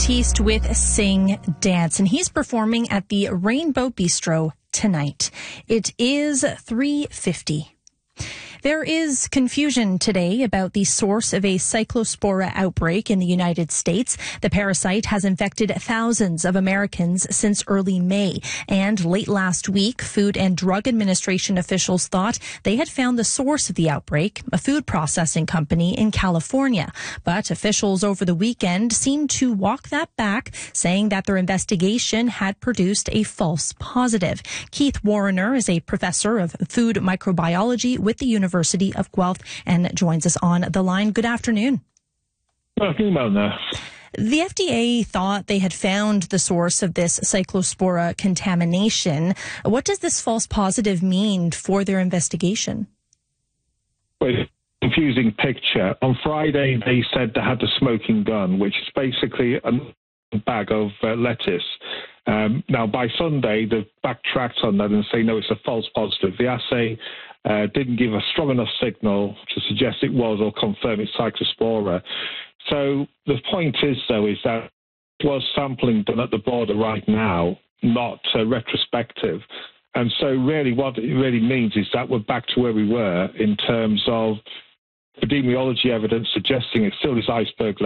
Baptiste with Sing Dance, and he's performing at the Rainbow Bistro tonight. It is 3:50. There is confusion today about the source of a cyclospora outbreak in the United States. The parasite has infected thousands of Americans since early May. And late last week, Food and Drug Administration officials thought they had found the source of the outbreak, a food processing company in California. But officials over the weekend seemed to walk that back, saying that their investigation had produced a false positive. Keith Warriner is a professor of food microbiology with the University of Guelph and joins us on the line. Good afternoon. Good afternoon, Mona. The FDA thought they had found the source of this cyclospora contamination. What does this false positive mean for their investigation? Well, it's a confusing picture. On Friday, they said they had the smoking gun, which is basically a bag of lettuce. Now, by Sunday, they've backtracked on that and say, no, it's a false positive. The assay didn't give a strong enough signal to suggest it was or confirm it's cyclospora. So the point is, though, is that it was sampling done at the border right now, not retrospective. And so really what it really means is that we're back to where we were in terms of epidemiology evidence suggesting it still is iceberg